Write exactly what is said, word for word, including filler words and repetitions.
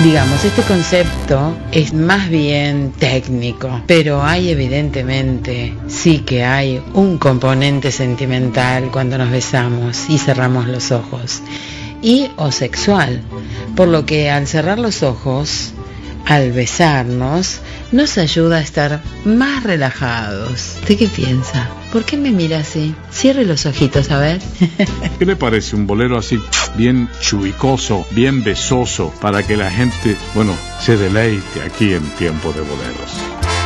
Digamos, este concepto es más bien técnico, pero hay evidentemente, sí que hay un componente sentimental cuando nos besamos y cerramos los ojos, y o sexual, por lo que al cerrar los ojos, al besarnos, nos ayuda a estar más relajados. ¿Usted qué piensa? ¿Por qué me mira así? Cierre los ojitos, a ver. ¿Qué le parece un bolero así, bien chuicoso, bien besoso, para que la gente, bueno, se deleite aquí en Tiempo de Boleros?